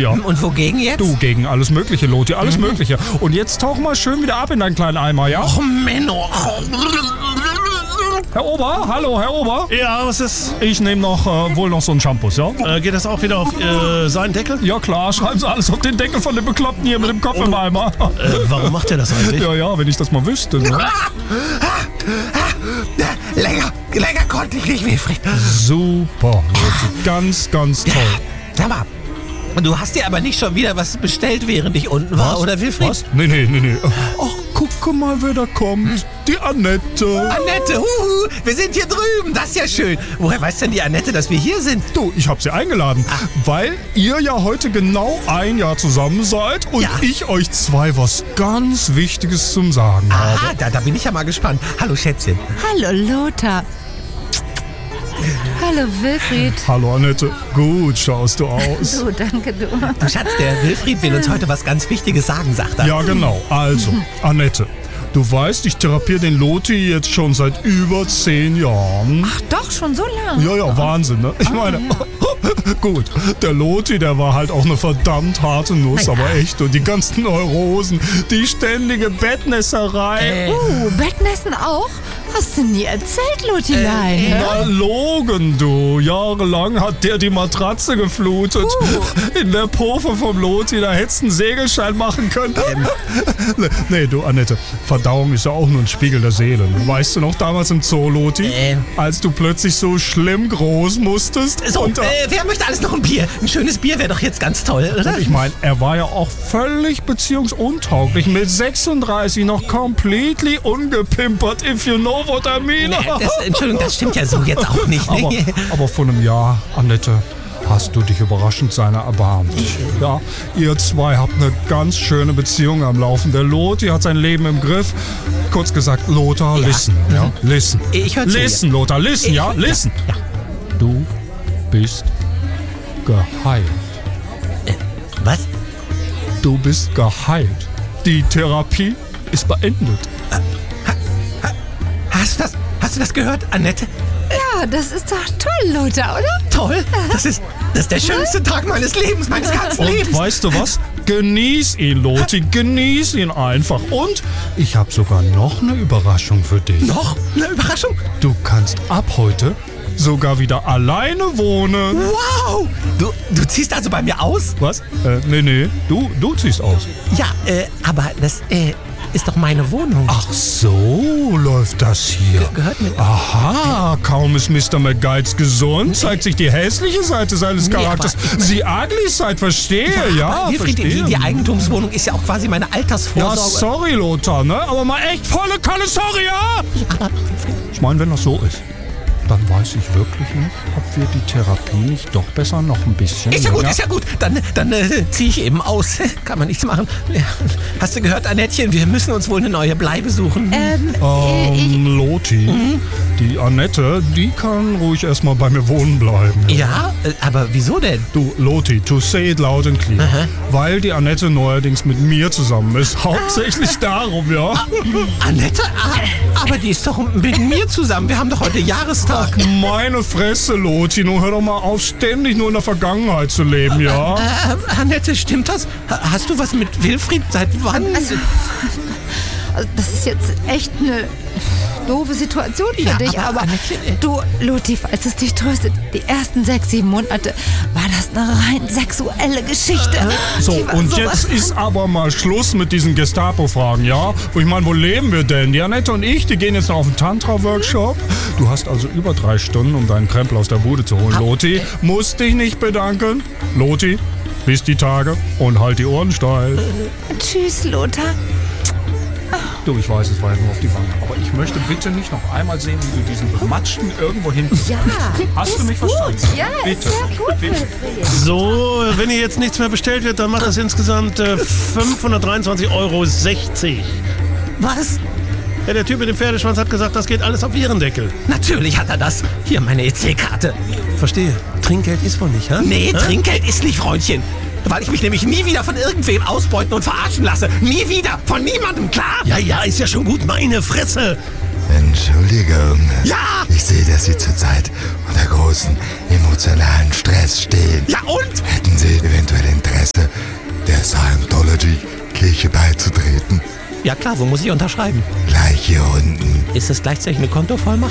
ja. Und wogegen jetzt? Du, gegen alles Mögliche, Lotti, alles Mögliche. Und jetzt tauch mal schön wieder ab in deinen kleinen Eimer, ja? Och, Menno. Herr Ober, hallo, Herr Ober. Ja, was ist? Ich nehme wohl noch so einen Shampoo, ja? Geht das auch wieder auf seinen Deckel? Ja klar, schreiben Sie alles auf den Deckel von dem Bekloppten hier mit dem Kopf im Eimer. Warum macht er das eigentlich? Ja, wenn ich das mal wüsste. Ne? Länger konnte ich nicht, Wilfried. Super, Lotti, ganz, ganz toll. Sag mal, du hast dir aber nicht schon wieder was bestellt, während ich unten war, oder Wilfried? Was? Nee. Ach, guck mal, wer da kommt. Die Annette. Annette, wir sind hier drüben, das ist ja schön. Woher weiß denn die Annette, dass wir hier sind? Du, ich habe sie eingeladen, weil ihr ja heute genau ein Jahr zusammen seid und ich euch zwei was ganz Wichtiges zum Sagen habe. Da bin ich ja mal gespannt. Hallo, Schätzchen. Hallo Lothar. Hallo Wilfried. Hallo Annette, gut schaust du aus. So, danke du. Du Schatz, der Wilfried will uns heute was ganz Wichtiges sagen, sagt er. Ja, genau. Also, Annette, du weißt, ich therapiere den Lotti jetzt schon seit über 10 Jahren. Ach doch, schon so lange? Ja, Wahnsinn, ne? Ich meine, gut, der Lotti, der war halt auch eine verdammt harte Nuss, aber echt. Und die ganzen Neurosen, die ständige Bettnässerei. Bettnässen auch? Hast du nie erzählt, Lottilein? Na, logen, du. Jahrelang hat der die Matratze geflutet. In der Pofe vom Lotti, da hättest du einen Segelschein machen können. Nee, du, Annette, Verdauung ist ja auch nur ein Spiegel der Seele. Weißt du noch, damals im Zoo, Lotti, als du plötzlich so schlimm groß musstest? So, wer möchte alles noch ein Bier? Ein schönes Bier wäre doch jetzt ganz toll, oder? Ich meine, er war ja auch völlig beziehungsuntauglich. Mit 36 noch completely ungepimpert, if you know what I mean. Entschuldigung, das stimmt ja so jetzt auch nicht. Ne? Aber vor einem Jahr, Annette, hast du dich überraschend seiner erbarmt. Ja, ihr zwei habt eine ganz schöne Beziehung am Laufen. Der Lothar hat sein Leben im Griff. Kurz gesagt, Lothar, listen. Ja, listen. Ich hör zu. Listen, Lothar, listen, ja, listen. Ja. Du bist geheilt. Was? Du bist geheilt. Die Therapie ist beendet. Hast du das gehört, Annette? Ja, das ist doch toll, Lothar, oder? Toll. Das ist der schönste Tag meines Lebens, meines ganzen Lebens. Und weißt du was? Genieß ihn, Lotti, genieß ihn einfach. Und ich habe sogar noch eine Überraschung für dich. Noch eine Überraschung? Du kannst ab heute sogar wieder alleine wohnen. Wow! Du ziehst also bei mir aus? Was? Nee, du ziehst aus. Ja, aber das ist doch meine Wohnung. Ach so, läuft das hier. Gehört mir. Aha, kaum ist Mr. McGuides gesund, zeigt sich die hässliche Seite seines Charakters. Die ugly Side, verstehe, ja, Wilfried, verstehe. die Eigentumswohnung ist ja auch quasi meine Altersvorsorge. Ja, sorry, Lothar, ne? Aber mal echt volle Kalle, sorry, ja? Ich meine, wenn das so ist, dann weiß ich wirklich nicht, ob wir die Therapie nicht doch besser noch ein bisschen... Ist ja gut. Dann ziehe ich eben aus. Kann man nichts machen. Hast du gehört, Annettchen, wir müssen uns wohl eine neue Bleibe suchen. Lotti, die Annette, die kann ruhig erstmal bei mir wohnen bleiben. Ja, aber wieso denn? Du, Lotti, to say it loud and clear. Weil die Annette neuerdings mit mir zusammen ist. Hauptsächlich darum, ja. Annette? Aber die ist doch mit mir zusammen. Wir haben doch heute Jahrestag. Ach, meine Fresse, Lotti. Nun hör doch mal auf, ständig nur in der Vergangenheit zu leben, ja? Annette, stimmt das? Hast du was mit Wilfried? Seit wann? Also, das ist jetzt echt eine doofe Situation für dich, aber du, Lotti, falls es dich tröstet, die ersten 6-7 Monate war das eine rein sexuelle Geschichte. So, und jetzt ist aber mal Schluss mit diesen Gestapo-Fragen, ja? Ich meine, wo leben wir denn? Die Annette und ich, die gehen jetzt noch auf einen Tantra-Workshop. Du hast also über 3 Stunden, um deinen Krempel aus der Bude zu holen, Lotti. Musst dich nicht bedanken. Lotti, bis die Tage und halt die Ohren steif. Tschüss, Lothar. Du, ich weiß, es war ja nur auf die Wange, aber ich möchte bitte nicht noch einmal sehen, wie du diesen Bematschten irgendwo hinten. Ja, hast du mich verstanden? Ja, bitte. ist sehr gut, Wilfried. So, wenn hier jetzt nichts mehr bestellt wird, dann macht das insgesamt 523,60 €. Was? Ja, der Typ mit dem Pferdeschwanz hat gesagt, das geht alles auf Ihren Deckel. Natürlich hat er das. Hier, meine EC-Karte. Verstehe. Trinkgeld ist wohl nicht, hä? Nee, Trinkgeld ist nicht, Freundchen. Weil ich mich nämlich nie wieder von irgendwem ausbeuten und verarschen lasse. Nie wieder. Von niemandem, klar? Ja, ist ja schon gut. Meine Fresse. Entschuldigung. Ja! Ich sehe, dass Sie zurzeit unter großen emotionalen Stress stehen. Ja und? Hätten Sie eventuell Interesse die Kirche beizutreten? Ja klar, wo muss ich unterschreiben? Gleich hier unten. Ist das gleichzeitig eine Kontovollmacht?